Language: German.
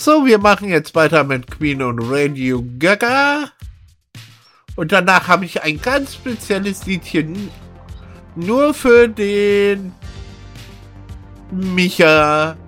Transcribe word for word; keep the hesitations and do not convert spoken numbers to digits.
So, wir machen jetzt weiter mit Queen und Radio Gaga. Und danach habe ich ein ganz spezielles Liedchen nur für den Micha.